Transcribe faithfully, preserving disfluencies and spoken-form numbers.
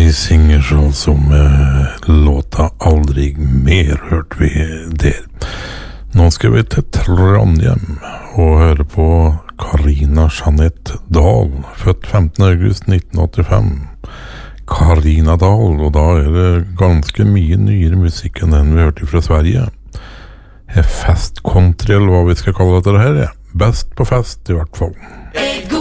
Singers altså med låta Aldrig mer, hørte vi der. Nå skal vi til Trondheim og høre på Karina Jeanette Dahl, født femtende august nitten åttifem. Karina Dahl, og da er det ganske mye nyere musikk enn den vi hørte fra Sverige. Fest country, eller hva vi skal kalle dette her, best på fest i hvert fall.